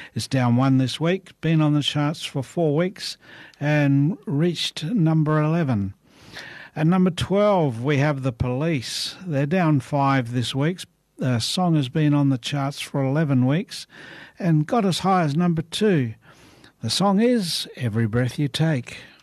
It's down 1 this week, been on the charts for 4 weeks and reached number 11. At number 12, we have The Police. They're down 5 this week. The song has been on the charts for 11 weeks and got as high as number 2. The song is Every Breath You Take.